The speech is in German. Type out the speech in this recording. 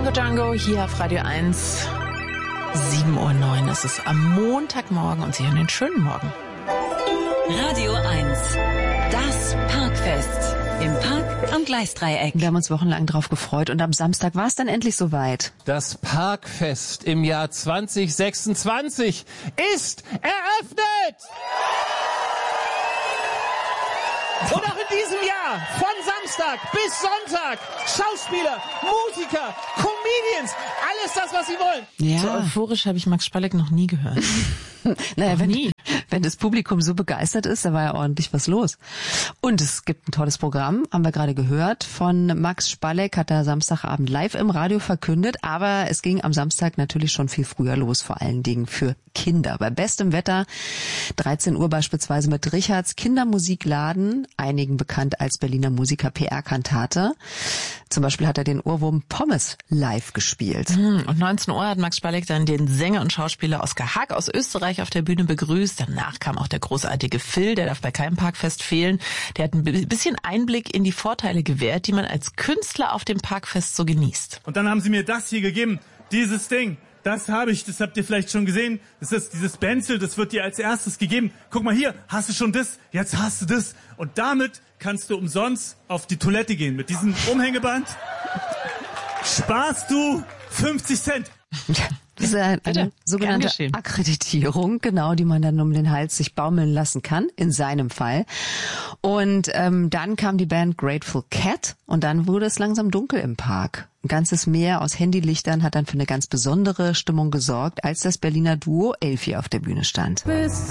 Django Django hier auf Radio 1. 7:09 Uhr. Es ist am Montagmorgen und Sie hören den schönen Morgen. Radio 1. Das Parkfest. Im Park am Gleisdreieck. Wir haben uns wochenlang drauf gefreut und am Samstag war es dann endlich soweit. Das Parkfest im Jahr 2026 ist eröffnet! Und auch in diesem Jahr, von Samstag bis Sonntag, Schauspieler, Musiker, Comedians, alles das, was sie wollen. Ja. So euphorisch habe ich Max Spalleck noch nie gehört. Naja, wenn das Publikum so begeistert ist, da war ja ordentlich was los. Und es gibt ein tolles Programm, haben wir gerade gehört, von Max Spalleck, hat er Samstagabend live im Radio verkündet, aber es ging am Samstag natürlich schon viel früher los, vor allen Dingen für Kinder. Bei bestem Wetter, 13 Uhr beispielsweise mit Richards Kindermusikladen, einigen bekannt als Berliner Musiker PR-Kantate. Zum Beispiel hat er den Ohrwurm Pommes live gespielt. Und 19 Uhr hat Max Spalleck dann den Sänger und Schauspieler Oskar Hack aus Österreich auf der Bühne begrüßt. Danach kam auch der großartige Phil, der darf bei keinem Parkfest fehlen. Der hat ein bisschen Einblick in die Vorteile gewährt, die man als Künstler auf dem Parkfest so genießt. Und dann haben sie mir das hier gegeben, dieses Ding. Das habt ihr vielleicht schon gesehen. Das ist dieses Benzel, das wird dir als erstes gegeben. Guck mal hier, hast du schon das? Jetzt hast du das. Und damit kannst du umsonst auf die Toilette gehen. Mit diesem Umhängeband sparst du 50 Cent. Das ist eine sogenannte Akkreditierung, genau, die man dann um den Hals sich baumeln lassen kann, in seinem Fall. Und dann kam die Band Grateful Cat und dann wurde es langsam dunkel im Park. Ein ganzes Meer aus Handylichtern hat dann für eine ganz besondere Stimmung gesorgt, als das Berliner Duo Elfi auf der Bühne stand. Bis